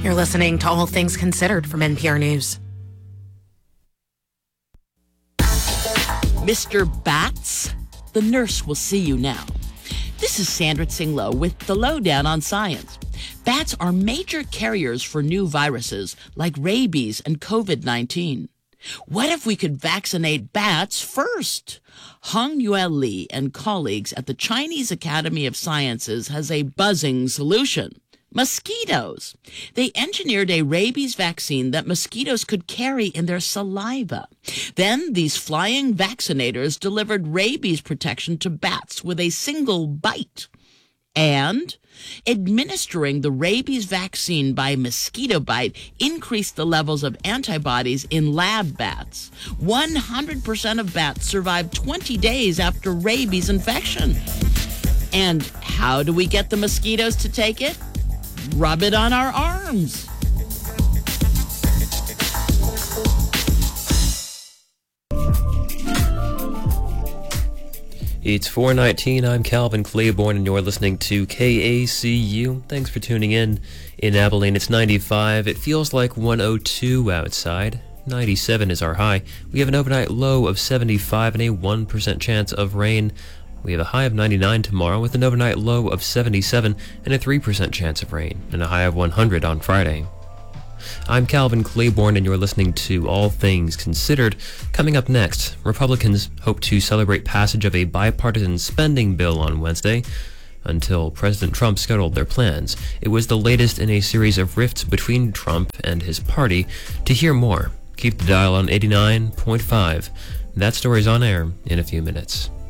You're listening to All Things Considered from NPR News. Mr. Bats, the nurse will see you now. This is Sandra Tsing-Loh with the Lowdown on Science. Bats are major carriers for new viruses like rabies and COVID-19. What if we could vaccinate bats first? Hong Yue Li and colleagues at the Chinese Academy of Sciences has a buzzing solution. Mosquitoes. They engineered a rabies vaccine that mosquitoes could carry in their saliva. Then these flying vaccinators delivered rabies protection to bats with a single bite. And administering the rabies vaccine by mosquito bite increased the levels of antibodies in lab bats. 100% of bats survived 20 days after rabies infection. And how do we get the mosquitoes to take it? Rub it on our arms. It's 4:19. I'm Calvin Claiborne, and you're listening to KACU. Thanks for tuning in. In Abilene, it's 95. It feels like 102 outside. 97 is our high. We have an overnight low of 75 and a 1% chance of rain. We have a high of 99 tomorrow with an overnight low of 77 and a 3% chance of rain, and a high of 100 on Friday. I'm Calvin Claiborne, and you're listening to All Things Considered. Coming up next, Republicans hope to celebrate passage of a bipartisan spending bill on Wednesday. Until President Trump scuttled their plans, it was the latest in a series of rifts between Trump and his party. To hear more, keep the dial on 89.5. That story's on air in a few minutes.